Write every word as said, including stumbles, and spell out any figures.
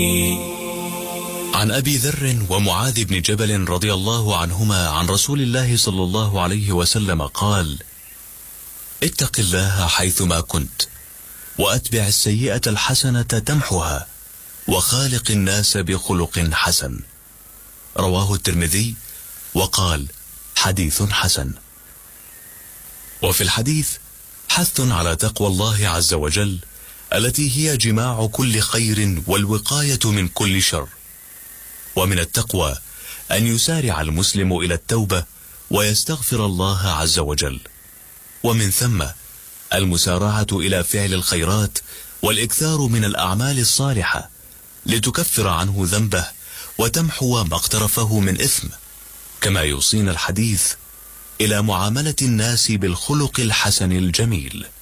عن أبي ذر ومعاذ بن جبل رضي الله عنهما عن رسول الله صلى الله عليه وسلم قال: اتق الله حيثما كنت، وأتبع السيئة الحسنة تمحها، وخالق الناس بخلق حسن. رواه الترمذي وقال: حديث حسن. وفي الحديث حث على تقوى الله عز وجل، التي هي جماع كل خير والوقاية من كل شر. ومن التقوى أن يسارع المسلم إلى التوبة ويستغفر الله عز وجل، ومن ثم المسارعة إلى فعل الخيرات والإكثار من الأعمال الصالحة لتكفر عنه ذنبه وتمحو ما اقترفه من إثم. كما يوصينا الحديث إلى معاملة الناس بالخلق الحسن الجميل.